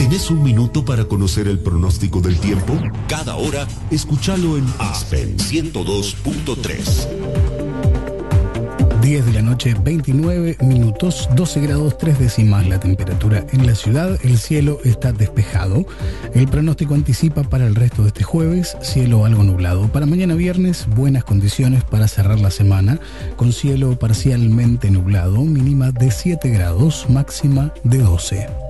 ¿Tenés un minuto para conocer el pronóstico del tiempo? Cada hora, escúchalo en Aspen 102.3. 10 de la noche, 29 minutos, 12 grados 3 décimas la temperatura en la ciudad. El cielo está despejado. El pronóstico anticipa para el resto de este jueves cielo algo nublado. Para mañana viernes, buenas condiciones para cerrar la semana, con cielo parcialmente nublado, mínima de 7 grados, máxima de 12.